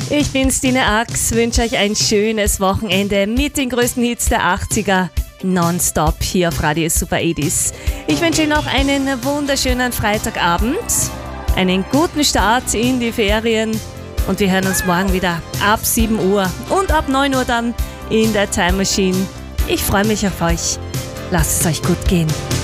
Ich bin Stine Ax, wünsche euch ein schönes Wochenende mit den größten Hits der 80er nonstop hier auf Radio Super 80s. Ich wünsche Ihnen noch einen wunderschönen Freitagabend, einen guten Start in die Ferien und wir hören uns morgen wieder ab 7 Uhr und ab 9 Uhr dann in der Time Machine. Ich freue mich auf euch. Lasst es euch gut gehen.